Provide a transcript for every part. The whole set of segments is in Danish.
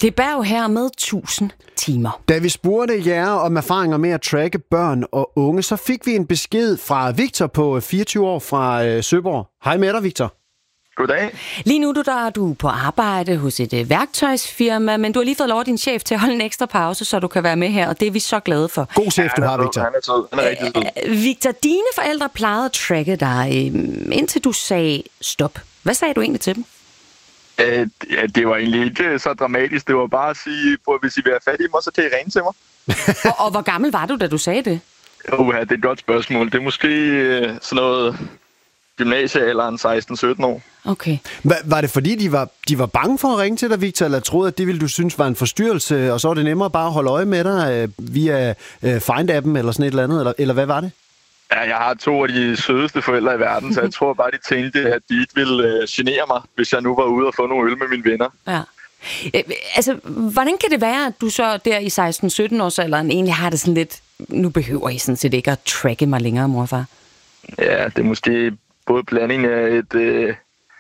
Det bærer jo her med 1000 timer. Da vi spurgte jer om erfaringer med at tracke børn og unge, så fik vi en besked fra Victor på 24 år fra Søborg. Hej med dig, Victor. Goddag. Lige nu er du på arbejde hos et værktøjsfirma, men du har lige fået lov af din chef til at holde en ekstra pause, så du kan være med her, og det er vi så glade for. God chef, du har, Victor. Han er sød. Han er rigtig sød. Victor, dine forældre plejede at tracke dig, indtil du sagde stop. Hvad sagde du egentlig til dem? Ja, det var egentlig ikke så dramatisk. Det var bare at sige, hvis I vil have fat i mig, så kan I ringe til mig. og hvor gammel var du, da du sagde det? Det er et godt spørgsmål. Det er måske sådan noget gymnasiealderen 16-17 år. Okay. Var det fordi, de var bange for at ringe til dig, Victor, eller troede, at det ville du synes var en forstyrrelse, og så var det nemmere bare at holde øje med dig via Find-appen eller sådan et eller andet, eller hvad var det? Ja, jeg har 2 af de sødeste forældre i verden, så jeg tror bare, de tænkte, at de ikke ville genere mig, hvis jeg nu var ude og få nogle øl med mine venner. Ja. Altså, hvordan kan det være, at du så der i 16-17 års alderen egentlig har det sådan lidt, nu behøver I sådan set ikke at tracke mig længere, mor og far? Ja, det er måske både blanding af et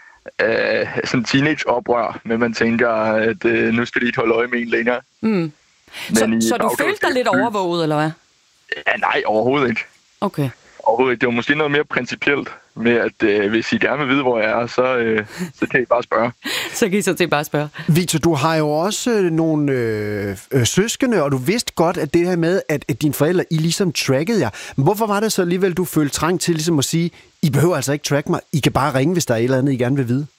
sådan teenage-oprør, men man tænker, at nu skal de ikke holde øje med en længere. Mm. Så du følte dig lidt overvåget, eller hvad? Ja, nej, overhovedet ikke. Okay. Overhovedet ikke. Det var måske noget mere principielt med, at hvis I gerne vil vide, hvor jeg er, så kan I bare spørge. Så kan I så til bare spørge. Victor, du har jo også nogle søskende, og du vidste godt, at det her med, at dine forældre, I ligesom trackede jer. Men hvorfor var det så alligevel, du følte trang til ligesom at sige, I behøver altså ikke track mig, I kan bare ringe, hvis der er et eller andet, I gerne vil vide?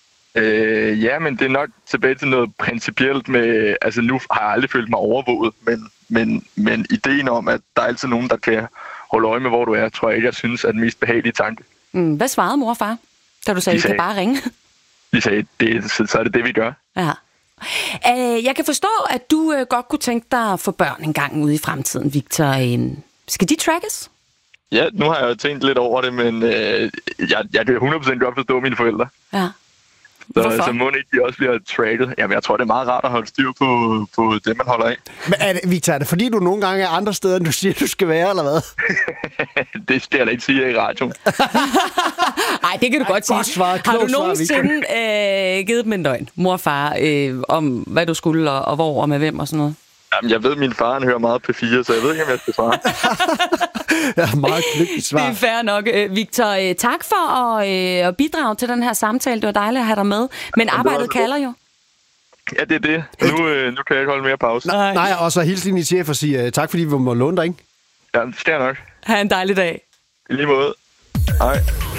Ja, men det er nok tilbage til noget principielt med, altså nu har jeg aldrig følt mig overvåget, men ideen om, at der er altid nogen, der kan holde øje med, hvor du er, tror jeg ikke, jeg synes er den mest behagelige tanke. Hvad svarede mor og far, da du sagde, I kan bare ringe? De sagde, så er det, vi gør. Ja. Jeg kan forstå, at du godt kunne tænke dig at få børn en gang ude i fremtiden, Victor. Skal de trackes? Ja, nu har jeg jo tænkt lidt over det, men jeg kan 100% godt forstå mine forældre. Ja. Så må ikke de også bliver tracket. Jamen, jeg tror, det er meget rart at holde styr på det, man holder af. Men Victor, er det fordi, du nogle gange er andre steder, end du siger, du skal være, eller hvad? Det skal jeg da ikke sige i radioen. Nej, det kan du godt sige. Har du nogensinde givet dem en døgn, mor og far, om hvad du skulle, og hvor, og med hvem og sådan noget? Jamen, jeg ved, at min far hører meget P4, så jeg ved ikke, om jeg skal svare. Ja, meget kløgtigt svar. Det er fair nok. Victor, tak for at bidrage til den her samtale. Det var dejligt at have dig med. Men arbejdet kalder jo. Ja, det er det. Nu kan jeg ikke holde mere pause. Nej, og så hilse din chef og sige tak, fordi vi må låne dig, ikke? Ja, det skal jeg nok. Ha' en dejlig dag. I lige måde. Hej.